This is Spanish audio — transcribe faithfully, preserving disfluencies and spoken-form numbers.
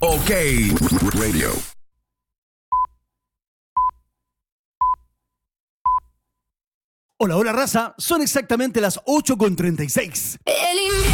OK Radio. Hola, hola raza, son exactamente las ocho con treinta y seis. El